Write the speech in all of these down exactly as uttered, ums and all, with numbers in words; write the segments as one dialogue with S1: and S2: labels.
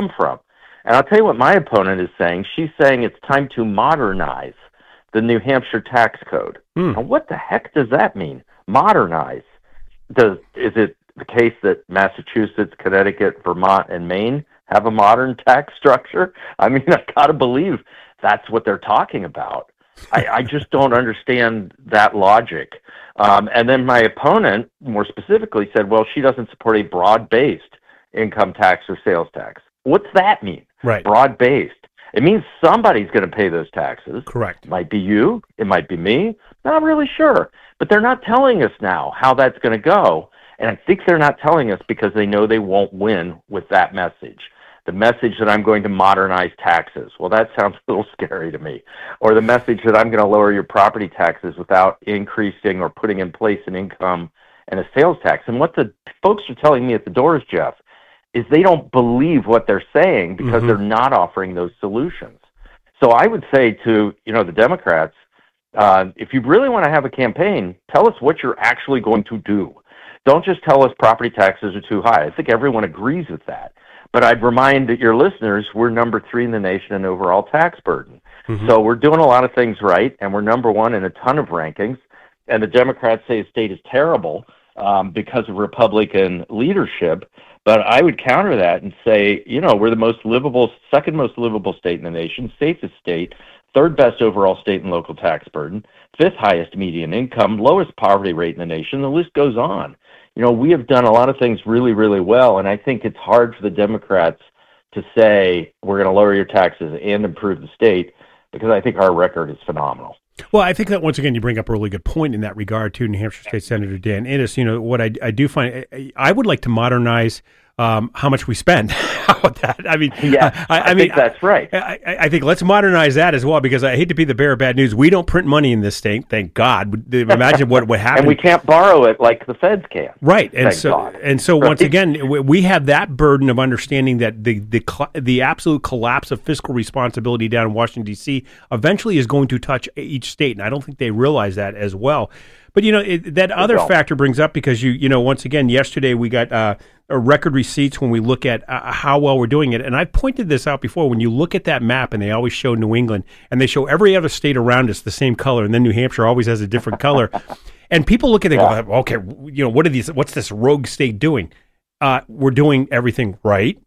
S1: come from? And I'll tell you what my opponent is saying. She's saying it's time to modernize the New Hampshire tax code.
S2: Hmm.
S1: Now, what the heck does that mean? Modernize? Does is it the case that Massachusetts, Connecticut, Vermont, and Maine have a modern tax structure? I mean, I gotta believe that's what they're talking about. I, I just don't understand that logic. Um, and then my opponent, more specifically, said, well, she doesn't support a broad-based income tax or sales tax. What's that mean?
S2: Right.
S1: Broad-based. It means somebody's going to pay those taxes.
S2: Correct.
S1: It might be you. It might be me. Not really sure. But they're not telling us now how that's going to go. And I think they're not telling us because they know they won't win with that message. The message that I'm going to modernize taxes. Well, that sounds a little scary to me. Or the message that I'm going to lower your property taxes without increasing or putting in place an income and a sales tax. And what the folks are telling me at the doors, Jeff, is they don't believe what they're saying because mm-hmm. they're not offering those solutions. So I would say to, you know, the Democrats, uh, if you really want to have a campaign, tell us what you're actually going to do. Don't just tell us property taxes are too high. I think everyone agrees with that. But I'd remind that your listeners, we're number three in the nation in overall tax burden. Mm-hmm. So we're doing a lot of things right, and we're number one in a ton of rankings. And the Democrats say the state is terrible um, because of Republican leadership. But I would counter that and say, you know, we're the most livable, second most livable state in the nation, safest state, third best overall state in local tax burden, fifth highest median income, lowest poverty rate in the nation. The list goes on. You know, we have done a lot of things really, really well, and I think it's hard for the Democrats to say we're going to lower your taxes and improve the state because I think our record is phenomenal.
S2: Well, I think that once again you bring up a really good point in that regard too, New Hampshire State Senator Dan Innes. You know, what I, I do find, I would like to modernize um, how much we spend. How about that? I mean,
S1: yeah, I, I, I mean, think that's right.
S2: I, I, I think let's modernize that as well because I hate to be the bearer of bad news. We don't print money in this state, thank God. Imagine what would happen.
S1: And we can't borrow it like the feds can.
S2: Right, and
S1: thank
S2: so
S1: God.
S2: and so
S1: right.
S2: once again, we have that burden of understanding that the the the absolute collapse of fiscal responsibility down in Washington D C eventually is going to touch each state, and I don't think they realize that as well. But, you know, it, that other well. factor brings up because, you you know, once again, yesterday we got uh, a record receipts when we look at uh, how well we're doing it. And I've pointed this out before. When you look at that map, and they always show New England, and they show every other state around us the same color, and then New Hampshire always has a different color. And people look at it and yeah. go, okay, you know, what are these? What's this rogue state doing? Uh, we're doing everything right.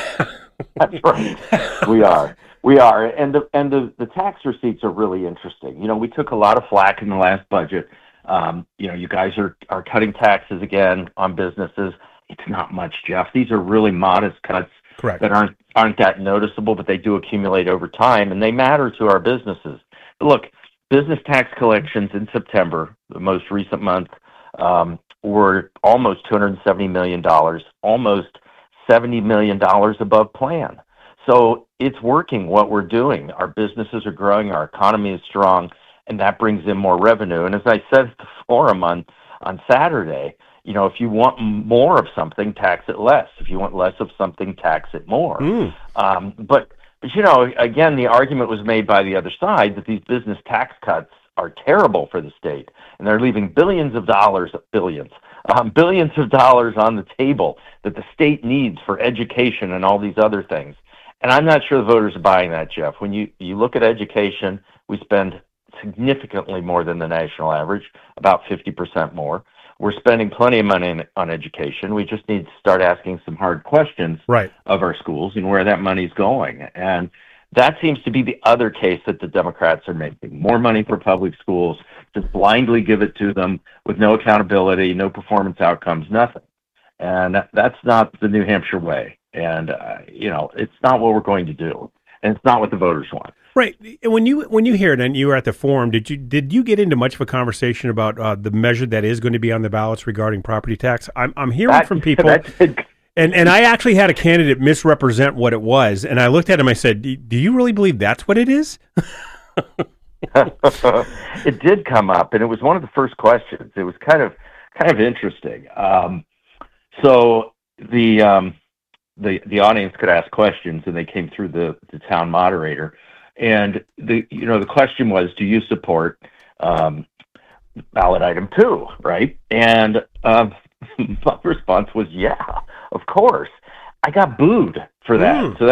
S1: That's right. We are. We are. And the and the, the tax receipts are really interesting. You know, we took a lot of flack in the last budget. Um, you know, you guys are, are cutting taxes again on businesses. It's not much, Jeff. These are really modest cuts
S2: Correct.
S1: that aren't aren't that noticeable, but they do accumulate over time, and they matter to our businesses. But look, business tax collections in September, the most recent month, um, were almost two hundred seventy million dollars, almost seventy million dollars above plan. So it's working what we're doing. Our businesses are growing, our economy is strong, and that brings in more revenue. And as I said at the forum on, on Saturday, you know, if you want more of something, tax it less. If you want less of something, tax it more. Mm. Um, but, but, you know, again, the argument was made by the other side that these business tax cuts are terrible for the state, and they're leaving billions of dollars, billions, um, billions of dollars on the table that the state needs for education and all these other things. And I'm not sure the voters are buying that, Jeff. When you, you look at education, we spend significantly more than the national average, about fifty percent more. We're spending plenty of money in, on education. We just need to start asking some hard questions
S2: right.
S1: of our schools and where that money's going. And that seems to be the other case that the Democrats are making. More money for public schools, just blindly give it to them with no accountability, no performance outcomes, nothing. And that's not the New Hampshire way. And, uh, you know, it's not what we're going to do. And it's not what the voters want.
S2: Right. And when you when you hear it, and you were at the forum, did you did you get into much of a conversation about uh, the measure that is going to be on the ballots regarding property tax? I'm I'm hearing
S1: that,
S2: from people,
S1: did,
S2: and and I actually had a candidate misrepresent what it was, and I looked at him. I said, "Do you really believe that's what it is?"
S1: It did come up, and it was one of the first questions. It was kind of kind of interesting. Um, so the um, the the audience could ask questions, and they came through the, the town moderator. And the you know the question was, do you support um, ballot item two, right? And um, my response was, yeah, of course. I got booed for that. Mm. So that